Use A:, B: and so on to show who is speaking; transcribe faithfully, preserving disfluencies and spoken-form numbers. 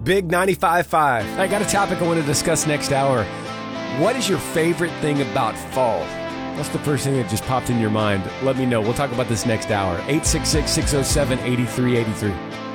A: Big ninety-five point five.
B: I got a topic I want to discuss next hour. What is your favorite thing about fall? What's the first thing that just popped in your mind? Let me know. We'll talk about this next hour. eight six six, six oh seven, eight three eight three.